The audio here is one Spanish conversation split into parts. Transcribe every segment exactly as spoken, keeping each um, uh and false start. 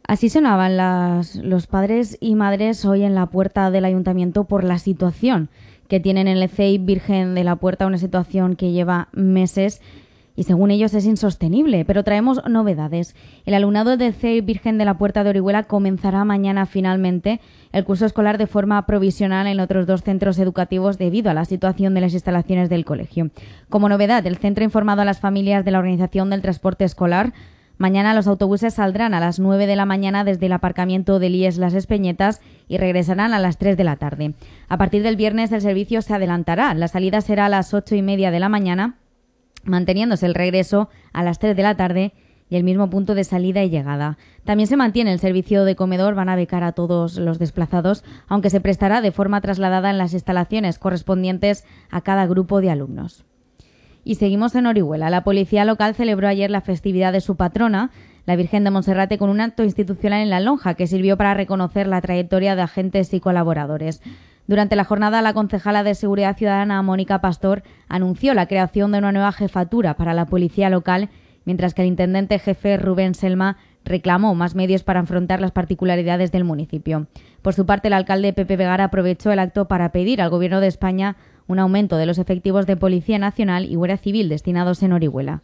Así sonaban las, los padres y madres hoy en la puerta del ayuntamiento por la situación que tienen en el C E I Virgen de la Puerta, una situación que lleva meses y según ellos es insostenible. Pero traemos novedades. El alumnado del C E I Virgen de la Puerta de Orihuela comenzará mañana finalmente el curso escolar de forma provisional en otros dos centros educativos debido a la situación de las instalaciones del colegio. Como novedad, el centro ha informado a las familias de la organización del transporte escolar. Mañana los autobuses saldrán a las nueve de la mañana desde el aparcamiento del I E S Las Espeñetas y regresarán a las tres de la tarde. A partir del viernes el servicio se adelantará. La salida será a las ocho y media de la mañana, manteniéndose el regreso a las tres de la tarde y el mismo punto de salida y llegada. También se mantiene el servicio de comedor, van a becar a todos los desplazados, aunque se prestará de forma trasladada en las instalaciones correspondientes a cada grupo de alumnos. Y seguimos en Orihuela. La policía local celebró ayer la festividad de su patrona, la Virgen de Monserrate, con un acto institucional en La Lonja que sirvió para reconocer la trayectoria de agentes y colaboradores. Durante la jornada, la concejala de Seguridad Ciudadana, Mónica Pastor, anunció la creación de una nueva jefatura para la policía local, mientras que el intendente jefe Rubén Selma reclamó más medios para afrontar las particularidades del municipio. Por su parte, el alcalde Pepe Vegara aprovechó el acto para pedir al Gobierno de España un aumento de los efectivos de Policía Nacional y Guardia Civil destinados en Orihuela.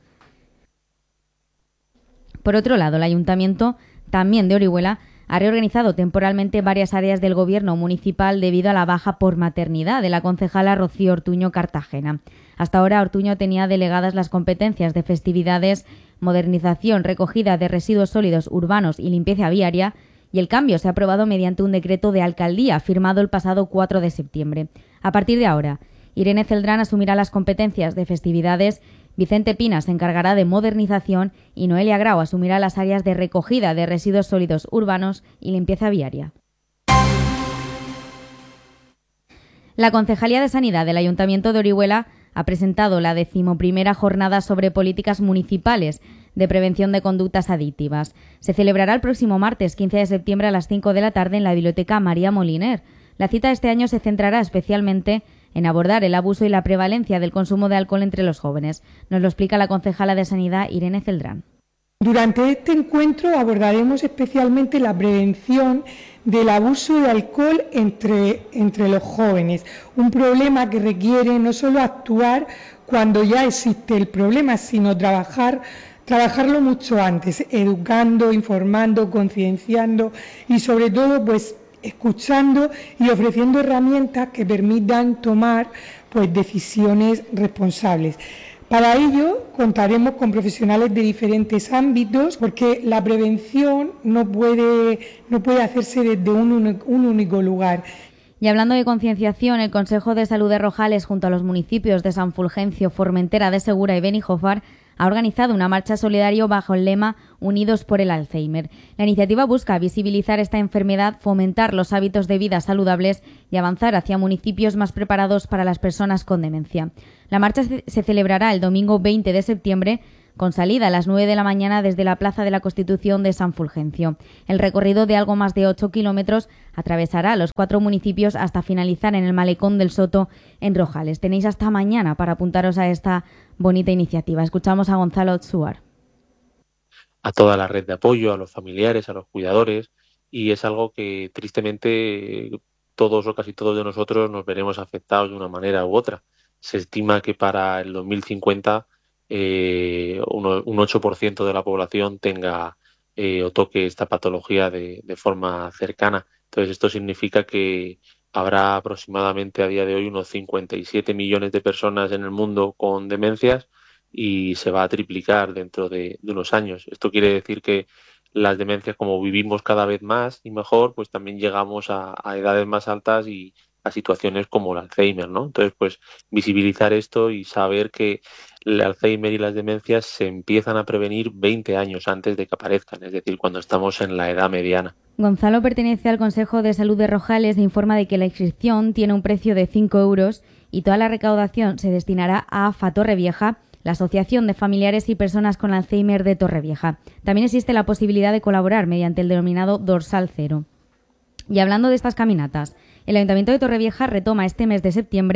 Por otro lado, el Ayuntamiento, también de Orihuela, ha reorganizado temporalmente varias áreas del Gobierno municipal debido a la baja por maternidad de la concejala Rocío Ortuño Cartagena. Hasta ahora, Ortuño tenía delegadas las competencias de festividades, modernización, recogida de residuos sólidos urbanos y limpieza viaria, y el cambio se ha aprobado mediante un decreto de alcaldía firmado el pasado cuatro de septiembre. A partir de ahora, Irene Celdrán asumirá las competencias de festividades, Vicente Pina se encargará de modernización y Noelia Grau asumirá las áreas de recogida de residuos sólidos urbanos y limpieza viaria. La Concejalía de Sanidad del Ayuntamiento de Orihuela ha presentado la decimoprimera jornada sobre políticas municipales de prevención de conductas adictivas. Se celebrará el próximo martes quince de septiembre a las cinco de la tarde en la Biblioteca María Moliner. La cita este año se centrará especialmente en abordar el abuso y la prevalencia del consumo de alcohol entre los jóvenes. Nos lo explica la concejala de Sanidad, Irene Celdrán. Durante este encuentro abordaremos especialmente la prevención del abuso de alcohol entre, entre los jóvenes, un problema que requiere no solo actuar cuando ya existe el problema, sino trabajar, trabajarlo mucho antes, educando, informando, concienciando y sobre todo pues escuchando y ofreciendo herramientas que permitan tomar pues decisiones responsables. Para ello contaremos con profesionales de diferentes ámbitos, porque la prevención no puede, no puede hacerse desde un único, un único lugar. Y hablando de concienciación, el Consejo de Salud de Rojales, junto a los municipios de San Fulgencio, Formentera de Segura y Benijòfar, ha organizado una marcha solidaria bajo el lema Unidos por el Alzheimer. La iniciativa busca visibilizar esta enfermedad, fomentar los hábitos de vida saludables y avanzar hacia municipios más preparados para las personas con demencia. La marcha se celebrará el domingo veinte de septiembre con salida a las nueve de la mañana desde la Plaza de la Constitución de San Fulgencio. El recorrido de algo más de ocho kilómetros atravesará los cuatro municipios hasta finalizar en el Malecón del Soto en Rojales. Tenéis hasta mañana para apuntaros a esta bonita iniciativa. Escuchamos a Gonzalo Otsuar. A toda la red de apoyo, a los familiares, a los cuidadores, y es algo que tristemente todos o casi todos de nosotros nos veremos afectados de una manera u otra. Se estima que para el dos mil cincuenta eh, un, un ocho por ciento de la población tenga eh, o toque esta patología de, de forma cercana. Entonces esto significa que habrá aproximadamente a día de hoy unos cincuenta y siete millones de personas en el mundo con demencias y se va a triplicar dentro de, de unos años. Esto quiere decir que las demencias, como vivimos cada vez más y mejor, pues también llegamos a, a edades más altas y a situaciones como el Alzheimer, ¿no? Entonces, pues visibilizar esto y saber que el Alzheimer y las demencias se empiezan a prevenir veinte años antes de que aparezcan, es decir, cuando estamos en la edad mediana. Gonzalo pertenece al Consejo de Salud de Rojales e informa de que la inscripción tiene un precio de cinco euros y toda la recaudación se destinará a AFA Torrevieja, la Asociación de Familiares y Personas con Alzheimer de Torrevieja. También existe la posibilidad de colaborar mediante el denominado dorsal cero. Y hablando de estas caminatas, el Ayuntamiento de Torrevieja retoma este mes de septiembre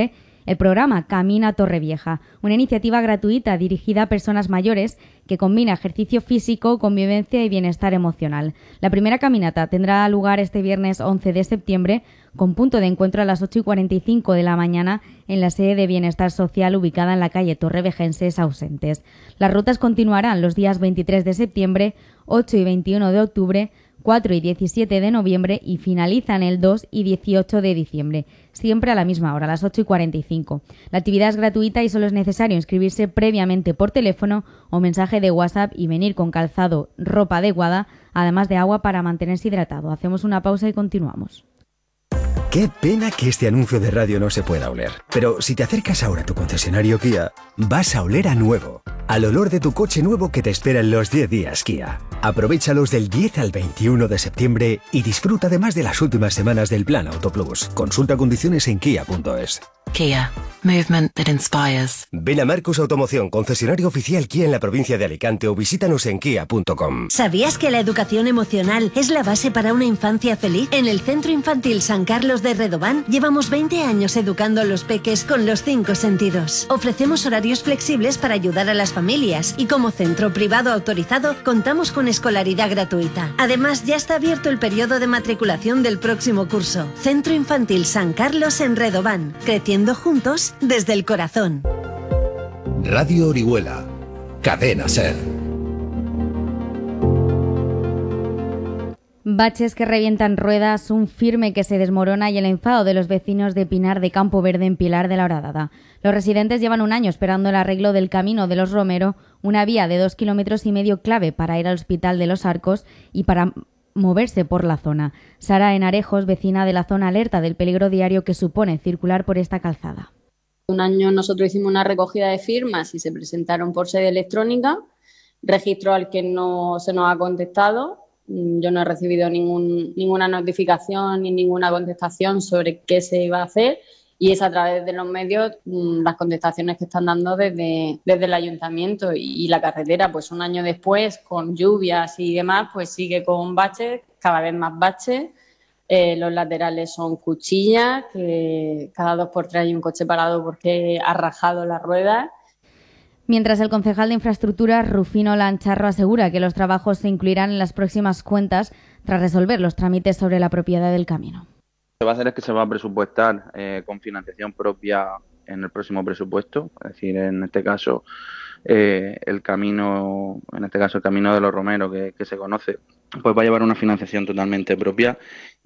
el programa Camina Torrevieja, una iniciativa gratuita dirigida a personas mayores que combina ejercicio físico, convivencia y bienestar emocional. La primera caminata tendrá lugar este viernes once de septiembre, con punto de encuentro a las ocho y cuarenta y cinco de la mañana en la sede de Bienestar Social ubicada en la calle Torrevejenses Ausentes. Las rutas continuarán los días veintitrés de septiembre, ocho y veintiuno de octubre, cuatro y diecisiete de noviembre y finalizan el dos y dieciocho de diciembre, siempre a la misma hora, a las ocho y cuarenta y cinco. La actividad es gratuita y solo es necesario inscribirse previamente por teléfono o mensaje de WhatsApp y venir con calzado, ropa adecuada, además de agua para mantenerse hidratado. Hacemos una pausa y continuamos. Qué pena que este anuncio de radio no se pueda oler. Pero si te acercas ahora a tu concesionario Kia, vas a oler a nuevo. Al olor de tu coche nuevo que te espera en los diez días Kia. Aprovéchalos del diez al veintiuno de septiembre y disfruta además de las últimas semanas del Plan Auto Plus. Consulta condiciones en kia punto es. Kia. Movement that inspires. Ven a Marcus Automoción, concesionario oficial Kia en la provincia de Alicante o visítanos en kia punto com. ¿Sabías que la educación emocional es la base para una infancia feliz? En el Centro Infantil San Carlos de Redován llevamos veinte años educando a los peques con los cinco sentidos. Ofrecemos horarios flexibles para ayudar a las familias y como centro privado autorizado contamos con escolaridad gratuita. Además, ya está abierto el periodo de matriculación del próximo curso. Centro Infantil San Carlos en Redován, creciendo juntos desde el corazón. Radio Orihuela, Cadena Ser. Baches que revientan ruedas, un firme que se desmorona y el enfado de los vecinos de Pinar de Campo Verde en Pilar de la Horadada. Los residentes llevan un año esperando el arreglo del Camino de los Romero, una vía de dos kilómetros y medio clave para ir al Hospital de los Arcos y para moverse por la zona. Sara Enarejos, vecina de la zona, alerta del peligro diario que supone circular por esta calzada. Un año nosotros hicimos una recogida de firmas y se presentaron por sede electrónica, registro al que no se nos ha contestado. Yo no he recibido ningún, ninguna notificación ni ninguna contestación sobre qué se iba a hacer y es a través de los medios las contestaciones que están dando desde, desde el ayuntamiento y, y la carretera, pues un año después, con lluvias y demás, pues sigue con baches, cada vez más baches. Eh, los laterales son cuchillas, que cada dos por tres hay un coche parado porque ha rajado las ruedas. Mientras el concejal de Infraestructuras, Rufino Lancharro, asegura que los trabajos se incluirán en las próximas cuentas tras resolver los trámites sobre la propiedad del camino. Lo que va a hacer es que se va a presupuestar eh, con financiación propia en el próximo presupuesto, es decir, en este caso eh, el camino, en este caso el camino de los Romeros que, que se conoce, pues va a llevar una financiación totalmente propia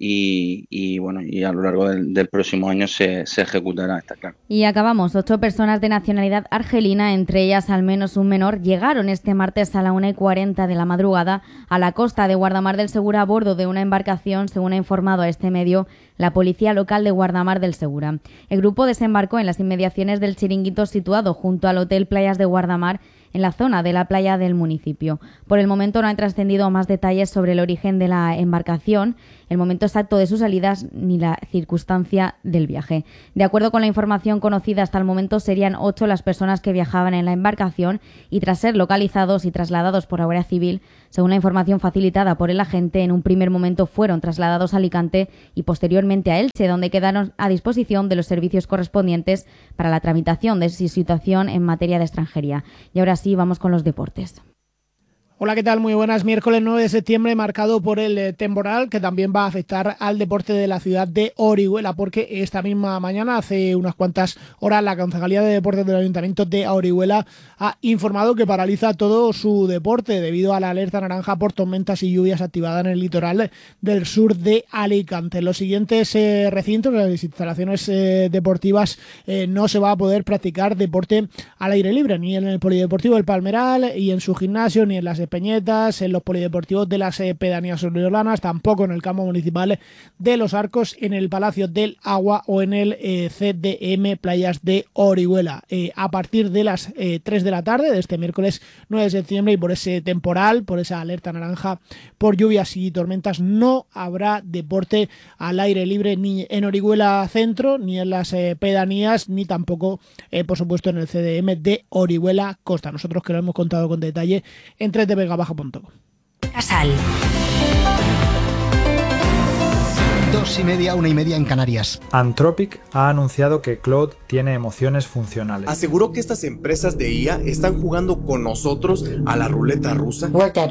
y, y bueno, y a lo largo del, del próximo año se, se ejecutará, está claro. Y acabamos. Ocho personas de nacionalidad argelina, entre ellas al menos un menor, llegaron este martes a la una y cuarenta de la madrugada a la costa de Guardamar del Segura a bordo de una embarcación, según ha informado a este medio la policía local de Guardamar del Segura. El grupo desembarcó en las inmediaciones del chiringuito situado junto al Hotel Playas de Guardamar, en la zona de la playa del municipio. Por el momento no han trascendido más detalles sobre el origen de la embarcación, el momento exacto de sus salidas ni la circunstancia del viaje. De acuerdo con la información conocida hasta el momento, serían ocho las personas que viajaban en la embarcación y tras ser localizados y trasladados por la Guardia Civil, según la información facilitada por el agente, en un primer momento fueron trasladados a Alicante y posteriormente a Elche, donde quedaron a disposición de los servicios correspondientes para la tramitación de su situación en materia de extranjería. Y ahora sí, vamos con los deportes. Hola, ¿qué tal? Muy buenas. Miércoles nueve de septiembre, marcado por el eh, temporal que también va a afectar al deporte de la ciudad de Orihuela, porque esta misma mañana, hace unas cuantas horas, la Concejalía de Deportes del Ayuntamiento de Orihuela ha informado que paraliza todo su deporte debido a la alerta naranja por tormentas y lluvias activada en el litoral del sur de Alicante. Los siguientes eh, recintos, las instalaciones eh, deportivas, eh, no se va a poder practicar deporte al aire libre, ni en el Polideportivo del Palmeral y en su gimnasio, ni en las Peñetas, en los polideportivos de las eh, pedanías oriolanas, tampoco en el campo municipal de Los Arcos, en el Palacio del Agua o en el eh, C D M Playas de Orihuela. Eh, a partir de las eh, tres de la tarde de este miércoles nueve de septiembre y por ese temporal, por esa alerta naranja por lluvias y tormentas, no habrá deporte al aire libre ni en Orihuela Centro, ni en las eh, pedanías, ni tampoco, eh, por supuesto, en el C D M de Orihuela Costa. Nosotros que lo hemos contado con detalle entre Vega Baja punto com. Casal. Dos y media, una y media en Canarias. Anthropic ha anunciado que Claude tiene emociones funcionales. Aseguró que estas empresas de I A están jugando con nosotros a la ruleta rusa.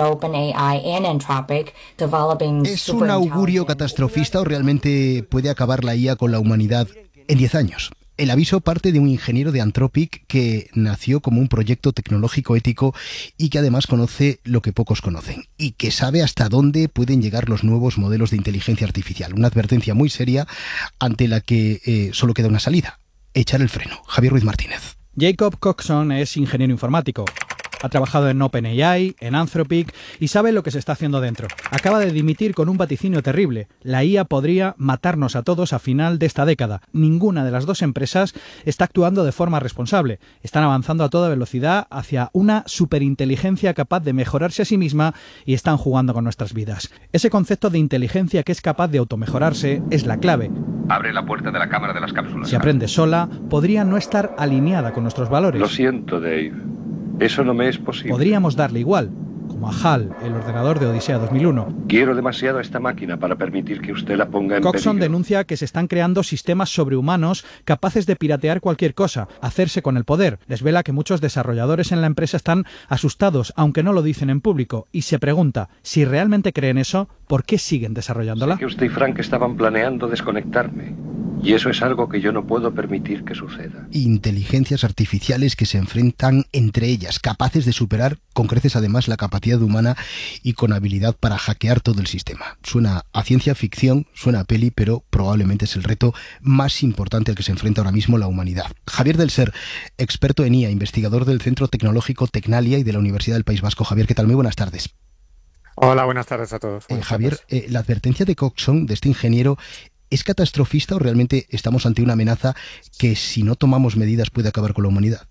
¿Es un augurio catastrofista o realmente puede acabar la I A con la humanidad en diez años? El aviso parte de un ingeniero de Anthropic que nació como un proyecto tecnológico ético y que además conoce lo que pocos conocen y que sabe hasta dónde pueden llegar los nuevos modelos de inteligencia artificial. Una advertencia muy seria ante la que eh, solo queda una salida: echar el freno. Javier Ruiz Martínez. Jacob Coxon es ingeniero informático. Ha trabajado en OpenAI, en Anthropic y sabe lo que se está haciendo dentro. Acaba de dimitir con un vaticinio terrible. La I A podría matarnos a todos a final de esta década. Ninguna de las dos empresas está actuando de forma responsable. Están avanzando a toda velocidad hacia una superinteligencia capaz de mejorarse a sí misma y están jugando con nuestras vidas. Ese concepto de inteligencia que es capaz de automejorarse es la clave. Abre la puerta de la cámara de las cápsulas. Si aprende sola, podría no estar alineada con nuestros valores. Lo siento, Dave. Eso no me es posible. Podríamos darle igual, como a HAL, el ordenador de Odisea dos mil uno. Quiero demasiado a esta máquina para permitir que usted la ponga en Coxon peligro. denuncia que se están creando sistemas sobrehumanos capaces de piratear cualquier cosa, hacerse con el poder. Desvela que muchos desarrolladores en la empresa están asustados, aunque no lo dicen en público, y se pregunta, si realmente creen eso, ¿por qué siguen desarrollándola? Sé que usted y Frank estaban planeando desconectarme. Y eso es algo que yo no puedo permitir que suceda. Inteligencias artificiales que se enfrentan entre ellas, capaces de superar con creces además la capacidad humana y con habilidad para hackear todo el sistema. Suena a ciencia ficción, suena a peli, pero probablemente es el reto más importante al que se enfrenta ahora mismo la humanidad. Javier del Ser, experto en I A, investigador del Centro Tecnológico Tecnalia y de la Universidad del País Vasco. Javier, ¿qué tal? Muy buenas tardes. Hola, buenas tardes a todos. Eh, Javier, eh, la advertencia de Coxon, de este ingeniero, ¿es catastrofista o realmente estamos ante una amenaza que, si no tomamos medidas, puede acabar con la humanidad?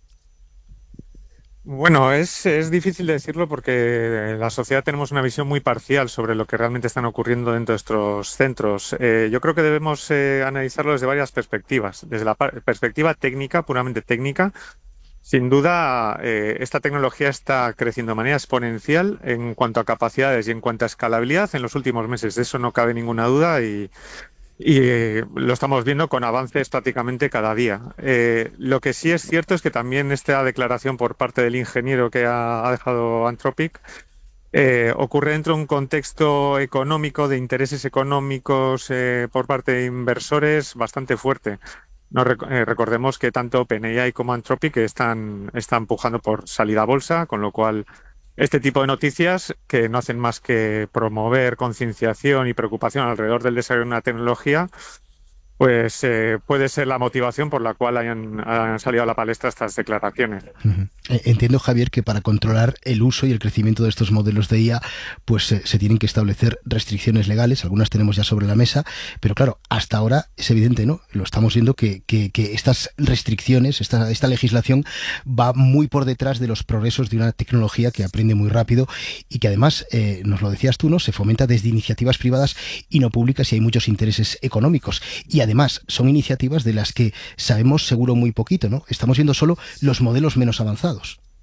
Bueno, es, es difícil de decirlo porque en la sociedad tenemos una visión muy parcial sobre lo que realmente están ocurriendo dentro de estos centros. Eh, yo creo que debemos eh, analizarlo desde varias perspectivas. Desde la perspectiva técnica, puramente técnica, sin duda eh, esta tecnología está creciendo de manera exponencial en cuanto a capacidades y en cuanto a escalabilidad en los últimos meses. De eso no cabe ninguna duda y... Y eh, lo estamos viendo con avances prácticamente cada día. Eh, lo que sí es cierto es que también esta declaración por parte del ingeniero que ha, ha dejado Anthropic eh, ocurre dentro de un contexto económico, de intereses económicos eh, por parte de inversores bastante fuerte. No rec eh, recordemos que tanto OpenAI como Anthropic están, están empujando por salida a bolsa, con lo cual este tipo de noticias, que no hacen más que promover concienciación y preocupación alrededor del desarrollo de una tecnología, pues eh, puede ser la motivación por la cual hayan, hayan salido a la palestra estas declaraciones. Uh-huh. Entiendo, Javier, que para controlar el uso y el crecimiento de estos modelos de I A, pues eh, se tienen que establecer restricciones legales, algunas tenemos ya sobre la mesa, pero claro, hasta ahora es evidente, ¿no? Lo estamos viendo que, que, que estas restricciones, esta, esta legislación va muy por detrás de los progresos de una tecnología que aprende muy rápido y que además, eh, nos lo decías tú, ¿no? Se fomenta desde iniciativas privadas y no públicas y hay muchos intereses económicos. Y además son iniciativas de las que sabemos seguro muy poquito, ¿no? Estamos viendo solo los modelos menos avanzados.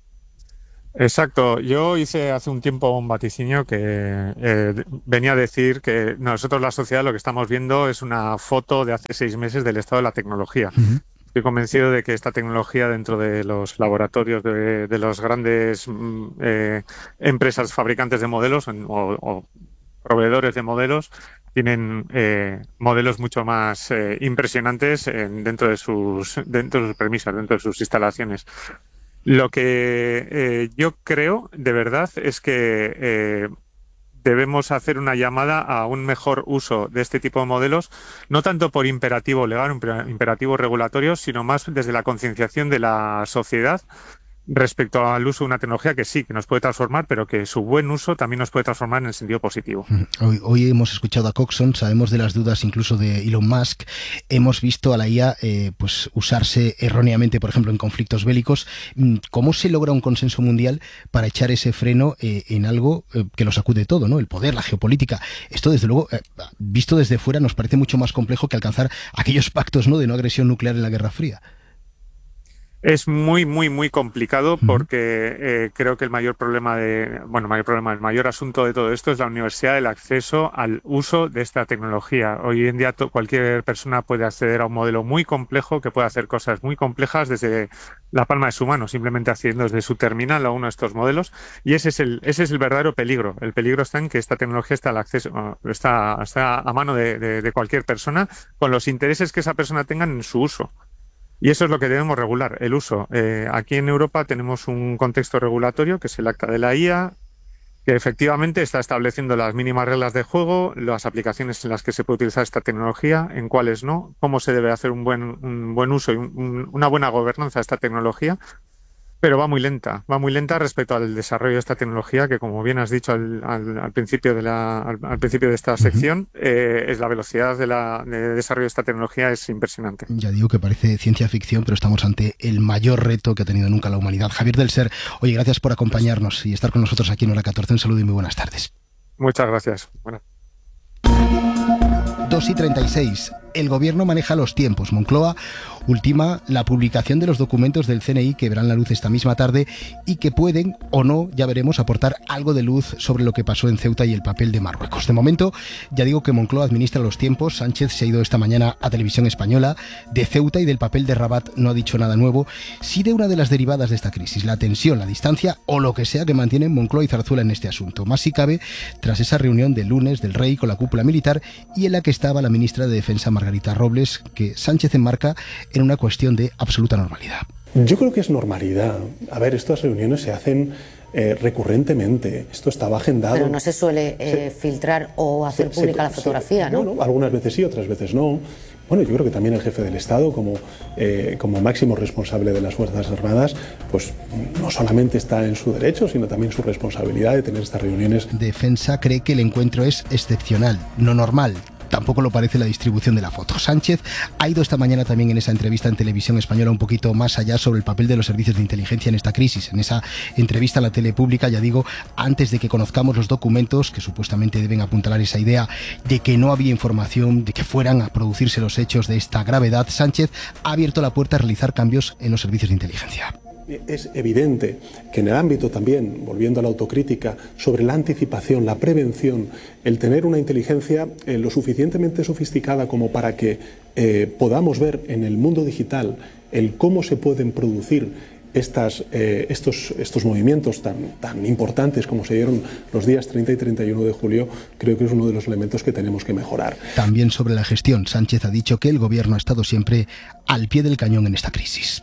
Exacto. Yo hice hace un tiempo un vaticinio que eh, venía a decir que nosotros, la sociedad, lo que estamos viendo es una foto de hace seis meses del estado de la tecnología. Uh-huh. Estoy convencido de que esta tecnología dentro de los laboratorios de, de las grandes eh, empresas fabricantes de modelos o, o proveedores de modelos tienen eh, modelos mucho más eh, impresionantes en, dentro de sus dentro de sus premisas, dentro de sus instalaciones. Lo que eh, yo creo, de verdad, es que eh, debemos hacer una llamada a un mejor uso de este tipo de modelos, no tanto por imperativo legal, imperativo regulatorio, sino más desde la concienciación de la sociedad respecto al uso de una tecnología que sí, que nos puede transformar, pero que su buen uso también nos puede transformar en el sentido positivo. Hoy, hoy hemos escuchado a Coxon, sabemos de las dudas incluso de Elon Musk, hemos visto a la I A eh, pues usarse erróneamente, por ejemplo, en conflictos bélicos. ¿Cómo se logra un consenso mundial para echar ese freno eh, en algo eh, que lo sacude todo, ¿no? El poder, la geopolítica. Esto, desde luego, eh, visto desde fuera, nos parece mucho más complejo que alcanzar aquellos pactos, ¿no?, de no agresión nuclear en la Guerra Fría. Es muy, muy, muy complicado porque eh, creo que el mayor problema de, bueno, mayor problema, el mayor asunto de todo esto es la universidad, el acceso al uso de esta tecnología. Hoy en día to- cualquier persona puede acceder a un modelo muy complejo que puede hacer cosas muy complejas desde la palma de su mano, simplemente accediendo desde su terminal a uno de estos modelos. Y ese es el, ese es el verdadero peligro. El peligro está en que esta tecnología está al acceso, está, está a mano de, de, de cualquier persona con los intereses que esa persona tenga en su uso. Y eso es lo que debemos regular, el uso. Eh, aquí en Europa tenemos un contexto regulatorio que es el Acta de la I A, que efectivamente está estableciendo las mínimas reglas de juego, las aplicaciones en las que se puede utilizar esta tecnología, en cuáles no, cómo se debe hacer un buen, un buen uso y un, una buena gobernanza de esta tecnología. Pero va muy lenta, va muy lenta respecto al desarrollo de esta tecnología, que como bien has dicho al, al, al principio de la, al, al principio de esta sección, uh-huh. eh, es la velocidad de, la, de desarrollo de esta tecnología es impresionante. Ya digo que parece ciencia ficción, pero estamos ante el mayor reto que ha tenido nunca la humanidad. Javier del Ser, oye, gracias por acompañarnos y estar con nosotros aquí en Hora catorce. Un saludo y muy buenas tardes. Muchas gracias. Buenas. dos y treinta y seis. El gobierno maneja los tiempos. Moncloa ultima la publicación de los documentos del C N I que verán la luz esta misma tarde y que pueden, o no, ya veremos, aportar algo de luz sobre lo que pasó en Ceuta y el papel de Marruecos. De momento, ya digo que Moncloa administra los tiempos. Sánchez se ha ido esta mañana a Televisión Española. De Ceuta y del papel de Rabat no ha dicho nada nuevo. Sí de una de las derivadas de esta crisis, la tensión, la distancia o lo que sea que mantienen Moncloa y Zarzuela en este asunto. Más si cabe, tras esa reunión del lunes del Rey con la cúpula militar y en la que estaba la ministra de Defensa Margarita Robles, que Sánchez enmarca en una cuestión de absoluta normalidad. Yo creo que es normalidad. A ver, estas reuniones se hacen eh, recurrentemente. Esto estaba agendado. Pero no se suele eh, se, filtrar o hacer se, pública se, la fotografía, se, ¿no? Bueno, algunas veces sí, otras veces no. Bueno, yo creo que también el jefe del Estado, como, eh, como máximo responsable de las Fuerzas Armadas, pues no solamente está en su derecho, sino también su responsabilidad de tener estas reuniones. Defensa cree que el encuentro es excepcional, no normal. Tampoco lo parece la distribución de la foto. Sánchez ha ido esta mañana también en esa entrevista en Televisión Española un poquito más allá sobre el papel de los servicios de inteligencia en esta crisis. En esa entrevista a la tele pública, ya digo, antes de que conozcamos los documentos que supuestamente deben apuntalar esa idea de que no había información de que fueran a producirse los hechos de esta gravedad, Sánchez ha abierto la puerta a realizar cambios en los servicios de inteligencia. Es evidente que en el ámbito también, volviendo a la autocrítica, sobre la anticipación, la prevención, el tener una inteligencia eh, lo suficientemente sofisticada como para que eh, podamos ver en el mundo digital el cómo se pueden producir estas, eh, estos, estos movimientos tan, tan importantes como se dieron los días treinta y treinta y uno de julio, creo que es uno de los elementos que tenemos que mejorar. También sobre la gestión, Sánchez ha dicho que el gobierno ha estado siempre al pie del cañón en esta crisis.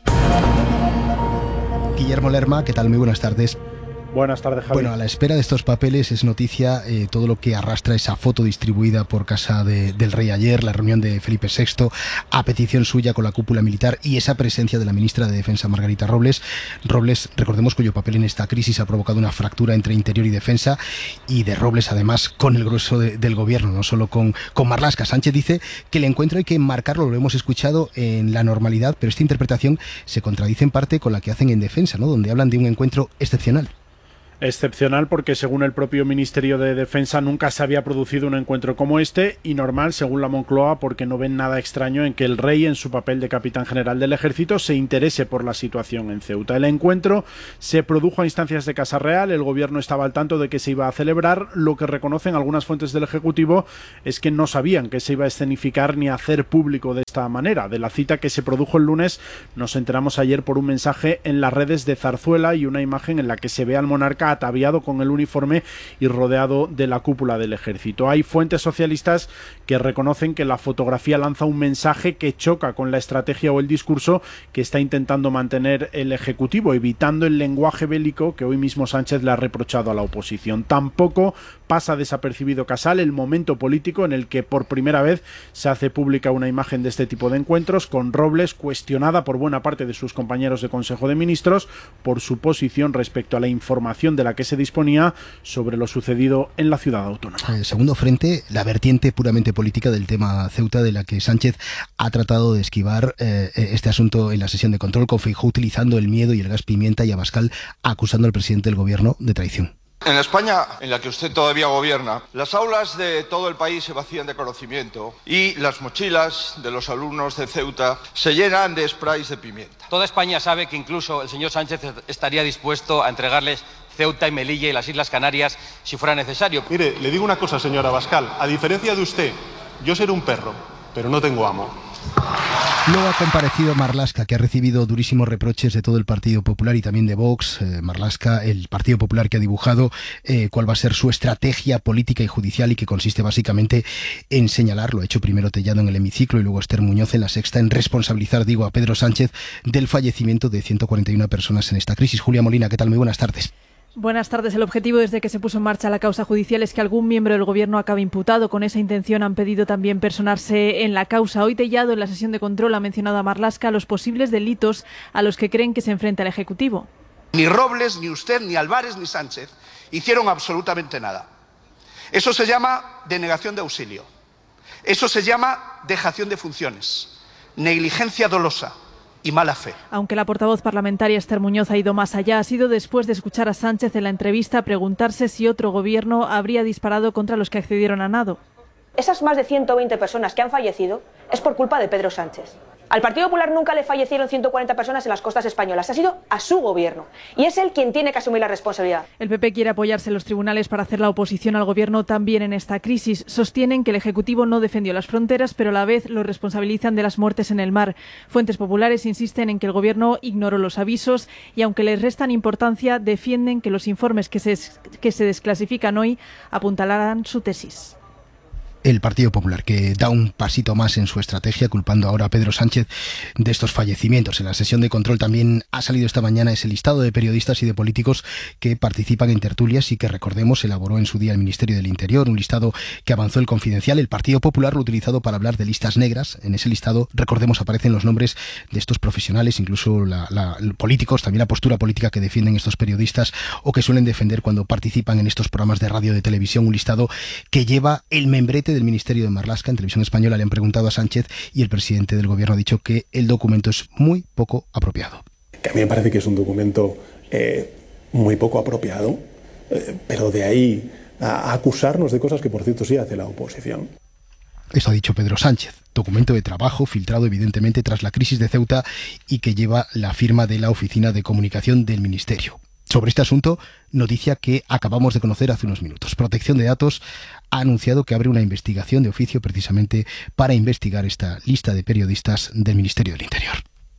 Guillermo Lerma, ¿qué tal? Muy buenas tardes. Buenas tardes, Javi. Bueno, a la espera de estos papeles es noticia eh, todo lo que arrastra esa foto distribuida por casa de, del rey ayer, la reunión de Felipe sexto, a petición suya con la cúpula militar y esa presencia de la ministra de Defensa, Margarita Robles. Robles, recordemos cuyo papel en esta crisis ha provocado una fractura entre Interior y Defensa, y de Robles además con el grueso de, del gobierno, no solo con, con Marlaska. Sánchez dice que el encuentro hay que enmarcarlo, lo hemos escuchado, en la normalidad, pero esta interpretación se contradice en parte con la que hacen en Defensa, ¿no?, donde hablan de un encuentro excepcional. Excepcional porque, según el propio Ministerio de Defensa, nunca se había producido un encuentro como este, y normal, según la Moncloa, porque no ven nada extraño en que el rey, en su papel de capitán general del ejército, se interese por la situación en Ceuta. El encuentro se produjo a instancias de Casa Real, el gobierno estaba al tanto de que se iba a celebrar. Lo que reconocen algunas fuentes del Ejecutivo es que no sabían que se iba a escenificar ni a hacer público de esta manera. De la cita que se produjo el lunes nos enteramos ayer por un mensaje en las redes de Zarzuela y una imagen en la que se ve al monarca ataviado con el uniforme y rodeado de la cúpula del ejército. Hay fuentes socialistas que reconocen que la fotografía lanza un mensaje que choca con la estrategia o el discurso que está intentando mantener el Ejecutivo, evitando el lenguaje bélico que hoy mismo Sánchez le ha reprochado a la oposición. Tampoco pasa desapercibido, Casal, el momento político en el que por primera vez se hace pública una imagen de este tipo de encuentros, con Robles cuestionada por buena parte de sus compañeros de Consejo de Ministros por su posición respecto a la información de la que se disponía sobre lo sucedido en la ciudad autónoma. El segundo frente, la vertiente puramente política del tema Ceuta, de la que Sánchez ha tratado de esquivar eh, este asunto en la sesión de control, con Feijóo utilizando el miedo y el gas pimienta, y Abascal acusando al presidente del gobierno de traición. En España, en la que usted todavía gobierna, las aulas de todo el país se vacían de conocimiento y las mochilas de los alumnos de Ceuta se llenan de sprays de pimienta. Toda España sabe que incluso el señor Sánchez estaría dispuesto a entregarles Ceuta y Melilla y las Islas Canarias si fuera necesario. Mire, le digo una cosa, señora Abascal. A diferencia de usted, yo seré un perro, pero no tengo amo. Luego ha comparecido Marlaska, que ha recibido durísimos reproches de todo el Partido Popular y también de Vox. Eh, Marlaska, el Partido Popular, que ha dibujado eh, cuál va a ser su estrategia política y judicial y que consiste básicamente en señalar, lo ha hecho primero Tellado en el hemiciclo y luego Esther Muñoz en La Sexta, en responsabilizar, digo, a Pedro Sánchez del fallecimiento de ciento cuarenta y una personas en esta crisis. Julia Molina, ¿qué tal? Muy buenas tardes. Buenas tardes. El objetivo desde que se puso en marcha la causa judicial es que algún miembro del Gobierno acabe imputado. Con esa intención han pedido también personarse en la causa. Hoy Tellado, en la sesión de control, ha mencionado a Marlaska los posibles delitos a los que creen que se enfrenta el Ejecutivo. Ni Robles, ni usted, ni Álvarez, ni Sánchez hicieron absolutamente nada. Eso se llama denegación de auxilio. Eso se llama dejación de funciones, negligencia dolosa y mala fe. Aunque la portavoz parlamentaria Esther Muñoz ha ido más allá, ha sido después de escuchar a Sánchez en la entrevista preguntarse si otro gobierno habría disparado contra los que accedieron a nado. Esas más de ciento veinte personas que han fallecido es por culpa de Pedro Sánchez. Al Partido Popular nunca le fallecieron ciento cuarenta personas en las costas españolas. Ha sido a su gobierno. Y es él quien tiene que asumir la responsabilidad. El P P quiere apoyarse en los tribunales para hacer la oposición al gobierno también en esta crisis. Sostienen que el Ejecutivo no defendió las fronteras, pero a la vez lo responsabilizan de las muertes en el mar. Fuentes populares insisten en que el gobierno ignoró los avisos y, aunque les restan importancia, defienden que los informes que se, que se desclasifican hoy apuntalarán su tesis. El Partido Popular, que da un pasito más en su estrategia, culpando ahora a Pedro Sánchez de estos fallecimientos. En la sesión de control también ha salido esta mañana ese listado de periodistas y de políticos que participan en tertulias y que, recordemos, elaboró en su día el Ministerio del Interior, un listado que avanzó el Confidencial. El Partido Popular lo ha utilizado para hablar de listas negras. En ese listado, recordemos, aparecen los nombres de estos profesionales, incluso la, la, políticos, también la postura política que defienden estos periodistas o que suelen defender cuando participan en estos programas de radio o de televisión. Un listado que lleva el membrete del Ministerio de Marlaska. En Televisión Española le han preguntado a Sánchez y el presidente del gobierno ha dicho que el documento es muy poco apropiado. Que a mí me parece que es un documento eh, muy poco apropiado, eh, pero de ahí a, a acusarnos de cosas que, por cierto, sí hace la oposición. Eso ha dicho Pedro Sánchez. Documento de trabajo filtrado evidentemente tras la crisis de Ceuta y que lleva la firma de la Oficina de Comunicación del Ministerio. Sobre este asunto, noticia que acabamos de conocer hace unos minutos. Protección de Datos ha anunciado que abre una investigación de oficio precisamente para investigar esta lista de periodistas del Ministerio del Interior.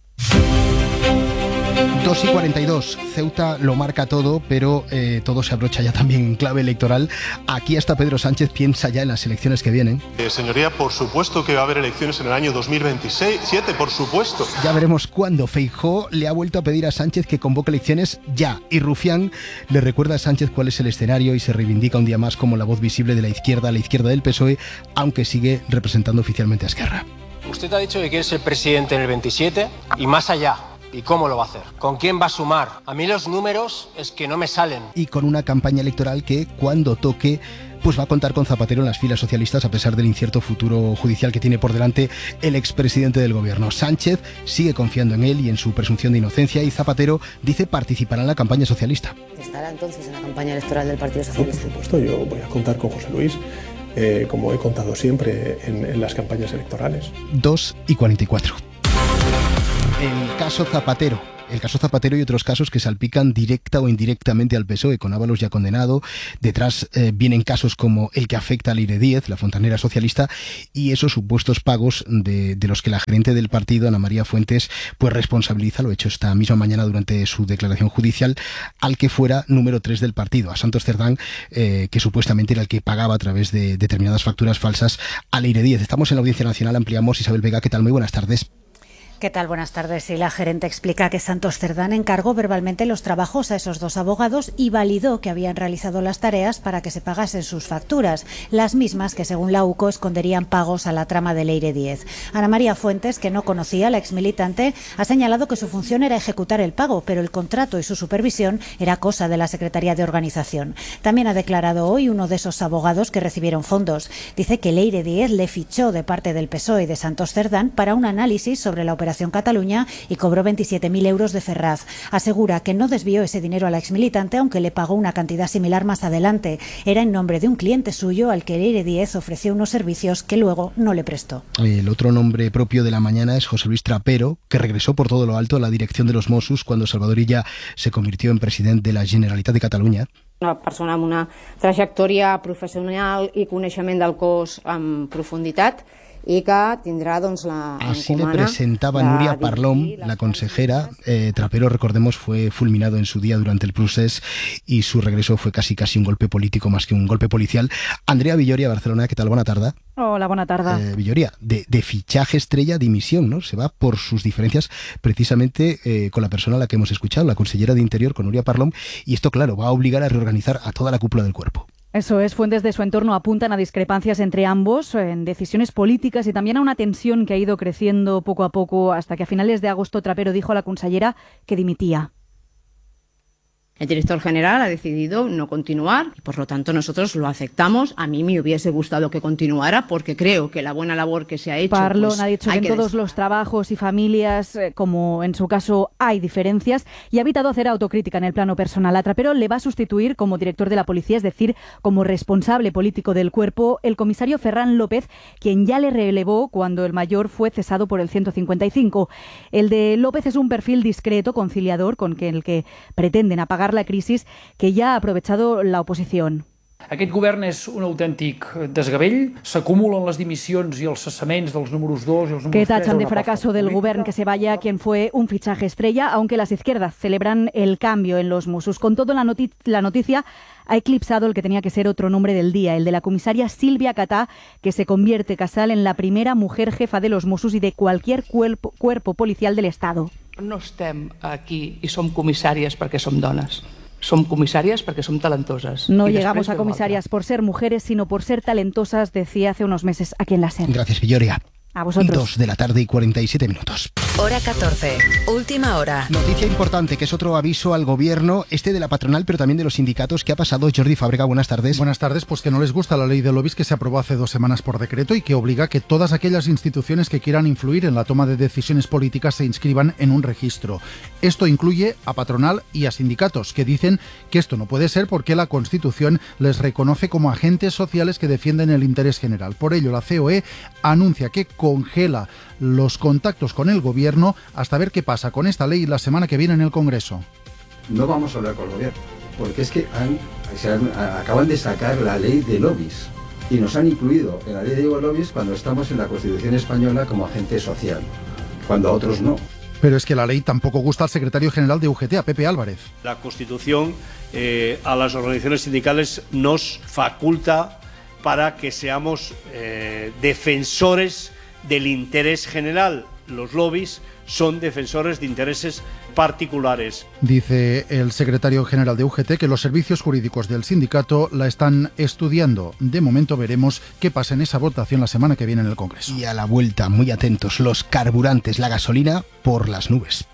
dos y cuarenta y dos, Ceuta lo marca todo, pero eh, todo se abrocha ya también en clave electoral. Aquí hasta Pedro Sánchez piensa ya en las elecciones que vienen. Eh, señoría, por supuesto que va a haber elecciones en el año dos mil veintisiete, por supuesto. Ya veremos cuándo. Feijóo le ha vuelto a pedir a Sánchez que convoque elecciones ya. Y Rufián le recuerda a Sánchez cuál es el escenario y se reivindica un día más como la voz visible de la izquierda a la izquierda del P S O E, aunque sigue representando oficialmente a Esquerra. Usted ha dicho que quiere ser presidente en el veintisiete y más allá. ¿Y cómo lo va a hacer? ¿Con quién va a sumar? A mí los números es que no me salen. Y con una campaña electoral que, cuando toque, pues va a contar con Zapatero en las filas socialistas, a pesar del incierto futuro judicial que tiene por delante el expresidente del gobierno. Sánchez sigue confiando en él y en su presunción de inocencia, y Zapatero dice participará en la campaña socialista. ¿Estará entonces en la campaña electoral del Partido Socialista? Por supuesto, yo voy a contar con José Luis, eh, como he contado siempre en, en las campañas electorales. dos y cuarenta y cuatro. El caso Zapatero. El caso Zapatero y otros casos que salpican directa o indirectamente al P S O E, con Ábalos ya condenado. Detrás eh, vienen casos como el que afecta a Leire Díez, la fontanera socialista, y esos supuestos pagos de, de los que la gerente del partido, Ana María Fuentes, pues responsabiliza, lo hecho esta misma mañana durante su declaración judicial, al que fuera número tres del partido, a Santos Cerdán, eh, que supuestamente era el que pagaba a través de determinadas facturas falsas a Leire Díez. Estamos en la Audiencia Nacional, ampliamos. Isabel Vega, ¿qué tal? Muy buenas tardes. ¿Qué tal? Buenas tardes. Y la gerente explica que Santos Cerdán encargó verbalmente los trabajos a esos dos abogados y validó que habían realizado las tareas para que se pagasen sus facturas, las mismas que, según la U C O, esconderían pagos a la trama de Leire Díez. Ana María Fuentes, que no conocía a la exmilitante, ha señalado que su función era ejecutar el pago, pero el contrato y su supervisión era cosa de la Secretaría de Organización. También ha declarado hoy uno de esos abogados que recibieron fondos. Dice que Leire Díez le fichó de parte del P S O E y de Santos Cerdán para un análisis sobre la operación Operación Cataluña y cobró veintisiete mil euros de Ferraz. Asegura que no desvió ese dinero al exmilitante, aunque le pagó una cantidad similar más adelante. Era en nombre de un cliente suyo al que Leire Díez ofreció unos servicios que luego no le prestó. El otro nombre propio de la mañana es José Luis Trapero, que regresó por todo lo alto a la dirección de los Mossos cuando Salvador Illa se convirtió en presidente de la Generalitat de Catalunya. Una persona amb una trajectòria professional i coneixement del cos amb profunditat y que tendrá doncs, la Así le presentaba Núria Parlon, la consejera. Eh, Trapero, recordemos, fue fulminado en su día durante el procés y su regreso fue casi casi un golpe político más que un golpe policial. Andrea Villoria, Barcelona, ¿qué tal? Buena tarde. Hola, buena tarde. Eh, Villoria, de, de fichaje estrella, dimisión, ¿no? Se va por sus diferencias precisamente eh, con la persona a la que hemos escuchado, la consellera de Interior, con Núria Parlon, y esto, claro, va a obligar a reorganizar a toda la cúpula del cuerpo. Eso es, fuentes de su entorno apuntan a discrepancias entre ambos en decisiones políticas y también a una tensión que ha ido creciendo poco a poco hasta que a finales de agosto Trapero dijo a la consellera que dimitía. El director general ha decidido no continuar y por lo tanto nosotros lo aceptamos. A mí me hubiese gustado que continuara porque creo que la buena labor que se ha hecho... Parlon pues, ha dicho que en todos des... los trabajos y familias, eh, como en su caso, hay diferencias y ha evitado hacer autocrítica en el plano personal. A Trapero le va a sustituir como director de la policía, es decir, como responsable político del cuerpo, el comisario Ferran López, quien ya le relevó cuando el mayor fue cesado por el ciento cincuenta y cinco. El de López es un perfil discreto, conciliador, con el que pretenden apagar la crisis que ya ha aprovechado la oposición. Aquest govern és un autèntic desgavell, s'acumulen les dimissions i els cessaments dels números dos i els números tres. Que tres. tachan de fracaso del gobierno que se vaya quien fue un fichaje estrella, aunque las izquierdas celebran el cambio en los Mossos. Con todo, la, noti la noticia ha eclipsado el que tenía que ser otro nombre del día, el de la comisaria Sílvia Catà, que se convierte, Casal, en la primera mujer jefa de los Mossos y de cualquier cuerpo, cuerpo policial del Estado. No estem aquí i som comissàries perquè som dones. Som comissàries perquè som talentoses. No llegamos a comisarias por ser mujeres, sino por ser talentosas, decía hace unos meses aquí en la SER. Gracias, Villoria. A vosotros. Dos de la tarde y cuarenta y siete minutos. Hora catorce, última hora. Noticia importante, que es otro aviso al gobierno, este de la patronal, pero también de los sindicatos. ¿Qué ha pasado? Jordi Fábrega, buenas tardes. Buenas tardes, pues que no les gusta la ley de lobbies que se aprobó hace dos semanas por decreto y que obliga a que todas aquellas instituciones que quieran influir en la toma de decisiones políticas se inscriban en un registro. Esto incluye a patronal y a sindicatos, que dicen que esto no puede ser porque la Constitución les reconoce como agentes sociales que defienden el interés general. Por ello, la C O E anuncia que congela los contactos con el gobierno hasta ver qué pasa con esta ley la semana que viene en el Congreso. No vamos a hablar con el gobierno, porque es que han, se han, acaban de sacar la ley de lobbies y nos han incluido en la ley de lobbies cuando estamos en la Constitución española como agente social, cuando a otros no. Pero es que la ley tampoco gusta al secretario general de U G T, a Pepe Álvarez. La Constitución eh, a las organizaciones sindicales nos faculta para que seamos eh, defensores del interés general. Los lobbies son defensores de intereses particulares. Dice el secretario general de U G T que los servicios jurídicos del sindicato la están estudiando. De momento veremos qué pasa en esa votación la semana que viene en el Congreso. Y a la vuelta, muy atentos, los carburantes, la gasolina por las nubes.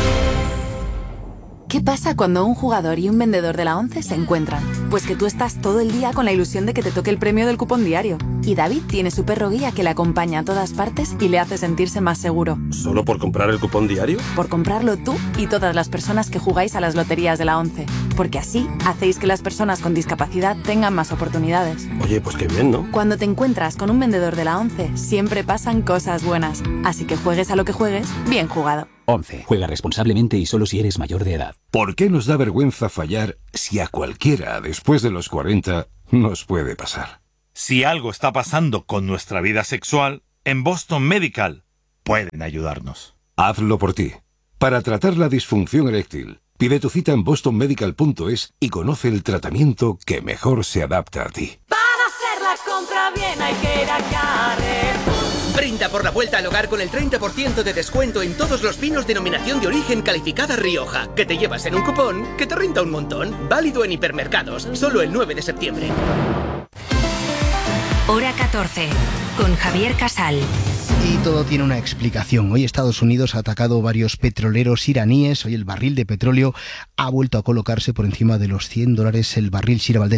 ¿Qué pasa cuando un jugador y un vendedor de la ONCE se encuentran? Pues que tú estás todo el día con la ilusión de que te toque el premio del cupón diario. Y David tiene su perro guía que le acompaña a todas partes y le hace sentirse más seguro. ¿Solo por comprar el cupón diario? Por comprarlo tú y todas las personas que jugáis a las loterías de la ONCE. Porque así hacéis que las personas con discapacidad tengan más oportunidades. Oye, pues qué bien, ¿no? Cuando te encuentras con un vendedor de la ONCE, siempre pasan cosas buenas. Así que juegues a lo que juegues, bien jugado. once. Juega responsablemente y solo si eres mayor de edad. ¿Por qué nos da vergüenza fallar si a cualquiera después de los cuarenta nos puede pasar? Si algo está pasando con nuestra vida sexual, en Boston Medical pueden ayudarnos. Hazlo por ti. Para tratar la disfunción eréctil, pide tu cita en boston medical punto es y conoce el tratamiento que mejor se adapta a ti. Para hacer la compra bien hay que ir a Carrefour. Brinda por la vuelta al hogar con el treinta por ciento de descuento en todos los vinos denominación de origen calificada Rioja, que te llevas en un cupón que te renta un montón. Válido en hipermercados, solo el nueve de septiembre. Hora catorce, con Javier Casal. Y todo tiene una explicación. Hoy Estados Unidos ha atacado varios petroleros iraníes. Hoy el barril de petróleo ha vuelto a colocarse por encima de los cien dólares el barril. Sira Valdés.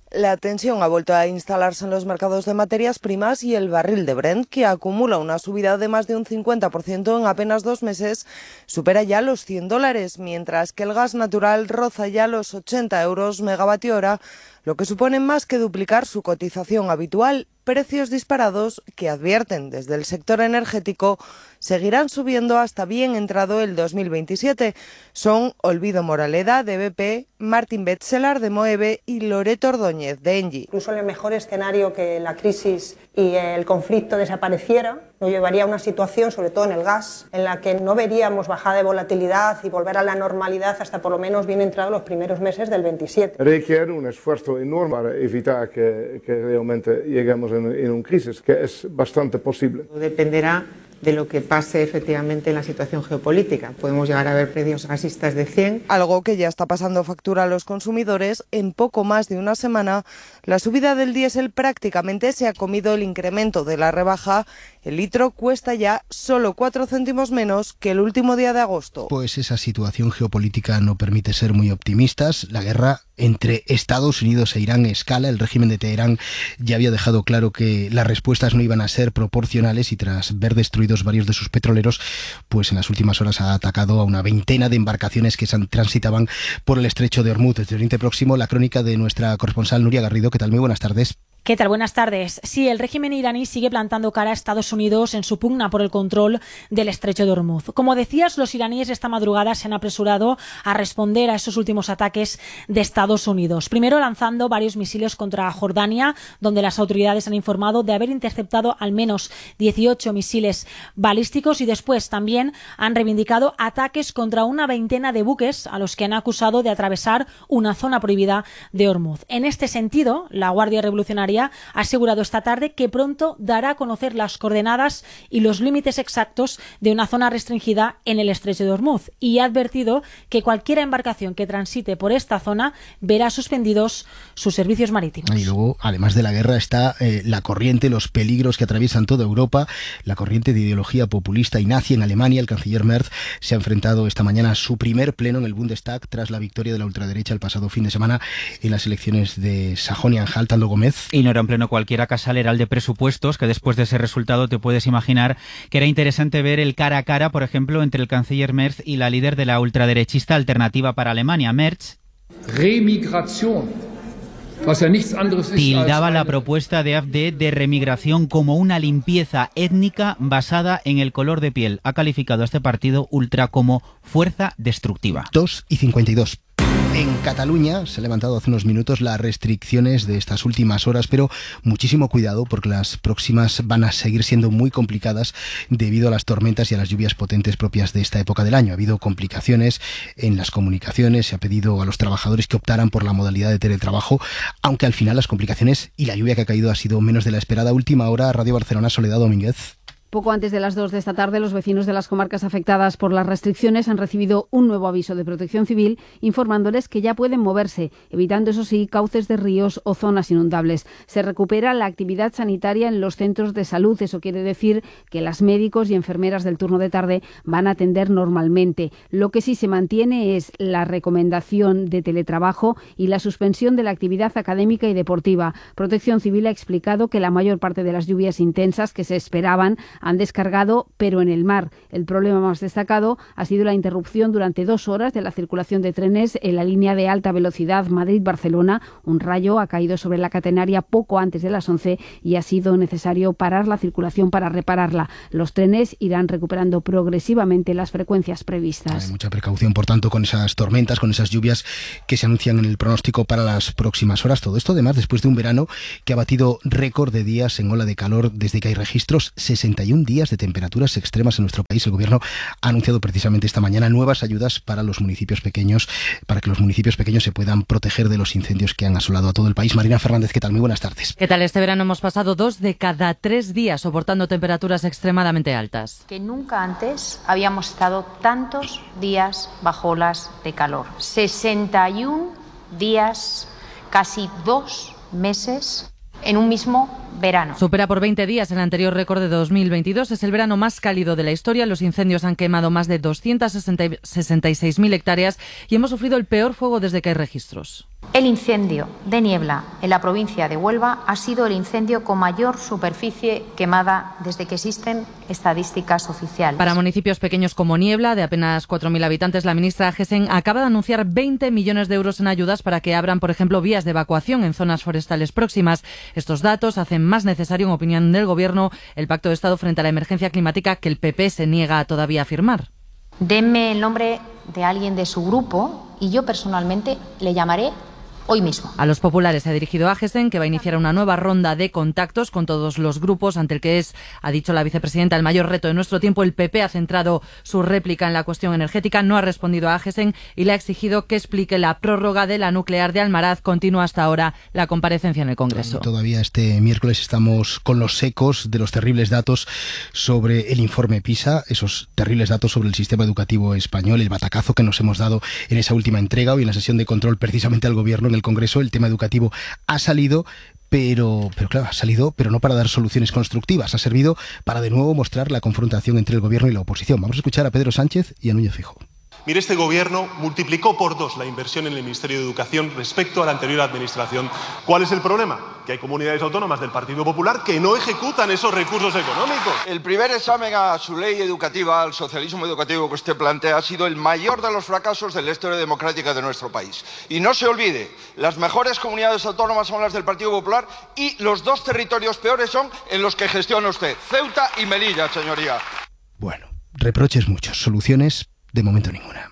La tensión ha vuelto a instalarse en los mercados de materias primas y el barril de Brent, que acumula una subida de más de un cincuenta por ciento en apenas dos meses, supera ya los cien dólares, mientras que el gas natural roza ya los ochenta euros megavatio hora, lo que supone más que duplicar su cotización habitual. Precios disparados que, advierten desde el sector energético, seguirán subiendo hasta bien entrado el dos mil veintisiete. Son Olvido Moraleda, de B P, Martín Betzelar, de Moeve, y Loreto Ordóñez, de Engie. Incluso en el mejor escenario, que la crisis y el conflicto desapareciera, nos llevaría a una situación, sobre todo en el gas, en la que no veríamos bajada de volatilidad y volver a la normalidad hasta por lo menos bien entrado los primeros meses del veintisiete. Requiere un esfuerzo enorme para evitar que, que realmente lleguemos en, en una crisis, que es bastante posible. Dependerá de lo que pase efectivamente en la situación geopolítica. Podemos llegar a ver precios gasistas de cien. Algo que ya está pasando factura a los consumidores. En poco más de una semana, la subida del diésel prácticamente se ha comido el incremento de la rebaja. El litro cuesta ya solo cuatro céntimos menos que el último día de agosto. Pues esa situación geopolítica no permite ser muy optimistas. La guerra entre Estados Unidos e Irán escala. El régimen de Teherán ya había dejado claro que las respuestas no iban a ser proporcionales, y tras ver destruidos varios de sus petroleros, pues en las últimas horas ha atacado a una veintena de embarcaciones que transitaban por el estrecho de Hormuz. Desde Oriente Próximo, la crónica de nuestra corresponsal Nuria Garrido. ¿Qué tal? Muy buenas tardes. ¿Qué tal? Buenas tardes. Sí, el régimen iraní sigue plantando cara a Estados Unidos en su pugna por el control del estrecho de Hormuz. Como decías, los iraníes esta madrugada se han apresurado a responder a esos últimos ataques de Estados Unidos. Primero lanzando varios misiles contra Jordania, donde las autoridades han informado de haber interceptado al menos dieciocho misiles balísticos, y después también han reivindicado ataques contra una veintena de buques a los que han acusado de atravesar una zona prohibida de Hormuz. En este sentido, la Guardia Revolucionaria ha asegurado esta tarde que pronto dará a conocer las coordenadas y los límites exactos de una zona restringida en el estrecho de Hormuz, y ha advertido que cualquier embarcación que transite por esta zona verá suspendidos sus servicios marítimos. Y luego, además de la guerra, está eh, la corriente, los peligros que atraviesan toda Europa, la corriente de ideología populista y nazi en Alemania. El canciller Merz se ha enfrentado esta mañana a su primer pleno en el Bundestag tras la victoria de la ultraderecha el pasado fin de semana en las elecciones de Sajonia-Anhalt. Aldo Gómez. Y no era en pleno cualquiera, Casal, era el de presupuestos, que después de ese resultado te puedes imaginar que era interesante ver el cara a cara, por ejemplo, entre el canciller Merz y la líder de la ultraderechista Alternativa para Alemania. Merz tildaba la propuesta de A F D de remigración como una limpieza étnica basada en el color de piel. Ha calificado a este partido ultra como fuerza destructiva. dos y cincuenta y dos. En Cataluña se han levantado hace unos minutos las restricciones de estas últimas horas, pero muchísimo cuidado porque las próximas van a seguir siendo muy complicadas debido a las tormentas y a las lluvias potentes propias de esta época del año. Ha habido complicaciones en las comunicaciones, se ha pedido a los trabajadores que optaran por la modalidad de teletrabajo, aunque al final las complicaciones y la lluvia que ha caído ha sido menos de la esperada. Última hora, Radio Barcelona, Soledad Domínguez. Poco antes de las dos de esta tarde, los vecinos de las comarcas afectadas por las restricciones han recibido un nuevo aviso de Protección Civil informándoles que ya pueden moverse, evitando, eso sí, cauces de ríos o zonas inundables. Se recupera la actividad sanitaria en los centros de salud. Eso quiere decir que las médicos y enfermeras del turno de tarde van a atender normalmente. Lo que sí se mantiene es la recomendación de teletrabajo y la suspensión de la actividad académica y deportiva. Protección Civil ha explicado que la mayor parte de las lluvias intensas que se esperaban han descargado, pero en el mar. El problema más destacado ha sido la interrupción durante dos horas de la circulación de trenes en la línea de alta velocidad Madrid-Barcelona. Un rayo ha caído sobre la catenaria poco antes de las once y ha sido necesario parar la circulación para repararla. Los trenes irán recuperando progresivamente las frecuencias previstas. Hay mucha precaución, por tanto, con esas tormentas, con esas lluvias que se anuncian en el pronóstico para las próximas horas. Todo esto, además, después de un verano que ha batido récord de días en ola de calor desde que hay registros, sesenta y un días de temperaturas extremas en nuestro país. El Gobierno ha anunciado precisamente esta mañana nuevas ayudas para los municipios pequeños, para que los municipios pequeños se puedan proteger de los incendios que han asolado a todo el país. Marina Fernández, ¿qué tal? Muy buenas tardes. ¿Qué tal? Este verano hemos pasado dos de cada tres días soportando temperaturas extremadamente altas. Que nunca antes habíamos estado tantos días bajo olas de calor. sesenta y un días, casi dos meses en un mismo verano. Supera por veinte días el anterior récord de dos mil veintidós. Es el verano más cálido de la historia. Los incendios han quemado más de doscientas sesenta y seis mil hectáreas y hemos sufrido el peor fuego desde que hay registros. El incendio de Niebla en la provincia de Huelva ha sido el incendio con mayor superficie quemada desde que existen estadísticas oficiales. Para municipios pequeños como Niebla, de apenas cuatro mil habitantes, la ministra Agesen acaba de anunciar veinte millones de euros en ayudas para que abran, por ejemplo, vías de evacuación en zonas forestales próximas. Estos datos hacen más necesario, en opinión del Gobierno, el Pacto de Estado frente a la emergencia climática que el P P se niega todavía a firmar. Denme el nombre de alguien de su grupo y yo personalmente le llamaré hoy mismo. A los populares se ha dirigido Agesen, que va a iniciar una nueva ronda de contactos con todos los grupos, ante el que es, ha dicho la vicepresidenta, el mayor reto de nuestro tiempo. El P P ha centrado su réplica en la cuestión energética, no ha respondido a Agesen y le ha exigido que explique la prórroga de la nuclear de Almaraz. Continúa hasta ahora la comparecencia en el Congreso. Todavía este miércoles estamos con los ecos de los terribles datos sobre el informe PISA, esos terribles datos sobre el sistema educativo español, el batacazo que nos hemos dado en esa última entrega. Hoy en la sesión de control precisamente al Gobierno en el Congreso el tema educativo ha salido, pero, pero claro, ha salido, pero no para dar soluciones constructivas, ha servido para de nuevo mostrar la confrontación entre el Gobierno y la oposición. Vamos a escuchar a Pedro Sánchez y a Núñez Feijóo. Mire, este Gobierno multiplicó por dos la inversión en el Ministerio de Educación respecto a la anterior administración. ¿Cuál es el problema? Que hay comunidades autónomas del Partido Popular que no ejecutan esos recursos económicos. El primer examen a su ley educativa, al socialismo educativo que usted plantea, ha sido el mayor de los fracasos de la historia democrática de nuestro país. Y no se olvide, las mejores comunidades autónomas son las del Partido Popular y los dos territorios peores son en los que gestiona usted, Ceuta y Melilla, señoría. Bueno, reproches muchos, soluciones de momento ninguna.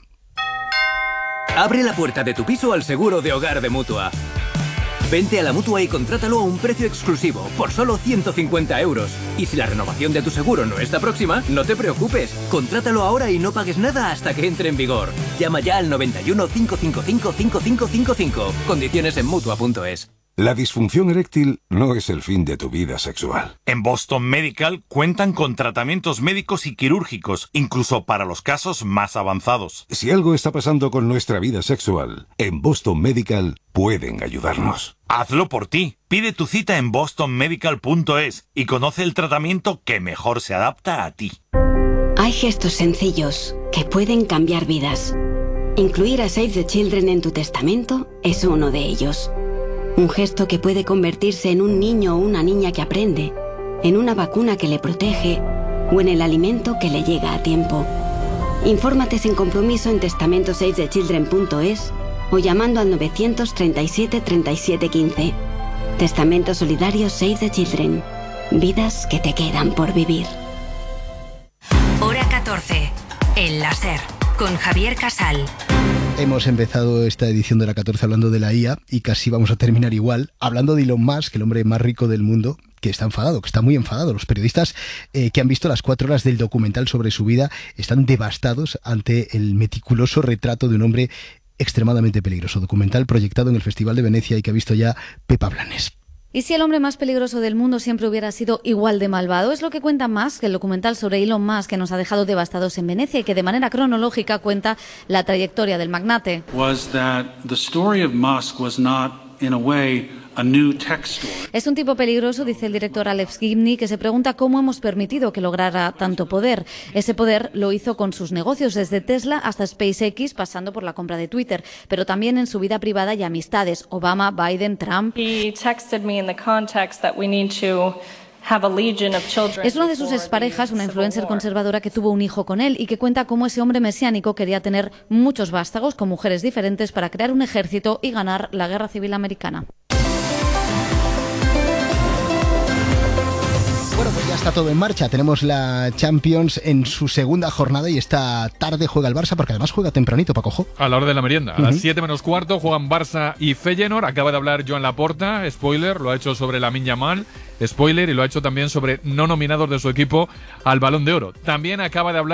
Abre la puerta de tu piso al seguro de hogar de Mutua. Vente a la Mutua y contrátalo a un precio exclusivo, por solo ciento cincuenta euros. Y si la renovación de tu seguro no está próxima, no te preocupes. Contrátalo ahora y no pagues nada hasta que entre en vigor. Llama ya al noventa y uno, cinco cinco cinco, cinco cinco cinco cinco. Condiciones en Mutua punto es. La disfunción eréctil no es el fin de tu vida sexual. En Boston Medical cuentan con tratamientos médicos y quirúrgicos, incluso para los casos más avanzados. Si algo está pasando con nuestra vida sexual, en Boston Medical pueden ayudarnos. Hazlo por ti. Pide tu cita en boston medical punto es y conoce el tratamiento que mejor se adapta a ti. Hay gestos sencillos que pueden cambiar vidas. Incluir a Save the Children en tu testamento es uno de ellos. Un gesto que puede convertirse en un niño o una niña que aprende, en una vacuna que le protege o en el alimento que le llega a tiempo. Infórmate sin compromiso en testamento save the children punto es o llamando al novecientos treinta y siete, treinta y siete, quince. Testamento Solidario Save the Children. Vidas que te quedan por vivir. Hora catorce. El láser. Con Javier Casal. Hemos empezado esta edición de la catorce hablando de la I A y casi vamos a terminar igual, hablando de Elon Musk, el hombre más rico del mundo, que está enfadado, que está muy enfadado. Los periodistas eh, que han visto las cuatro horas del documental sobre su vida están devastados ante el meticuloso retrato de un hombre extremadamente peligroso. Documental proyectado en el Festival de Venecia y que ha visto ya Pepa Blanes. ¿Y si el hombre más peligroso del mundo siempre hubiera sido igual de malvado? Es lo que cuenta Musk, el documental sobre Elon Musk, que nos ha dejado devastados en Venecia y que de manera cronológica cuenta la trayectoria del magnate. Was that the story of Musk was not, in a way, a new tech story. Es un tipo peligroso, dice el director Alex Gibney, que se pregunta cómo hemos permitido que lograra tanto poder. Ese poder lo hizo con sus negocios, desde Tesla hasta SpaceX, pasando por la compra de Twitter, pero también en su vida privada y amistades, Obama, Biden, Trump. He texted me in the context that we need to have a legion of children. Es una de sus exparejas, una influencer conservadora que tuvo un hijo con él y que cuenta cómo ese hombre mesiánico quería tener muchos vástagos con mujeres diferentes para crear un ejército y ganar la guerra civil americana. Bueno, pues ya está todo en marcha. Tenemos la Champions en su segunda jornada y esta tarde juega el Barça, porque además juega tempranito, Paco. A la hora de la merienda. A uh-huh. las siete menos cuarto juegan Barça y Feyenoord. Acaba de hablar Joan Laporta, spoiler, lo ha hecho sobre Lamine Yamal, spoiler, y lo ha hecho también sobre no nominados de su equipo al Balón de Oro. También acaba de hablar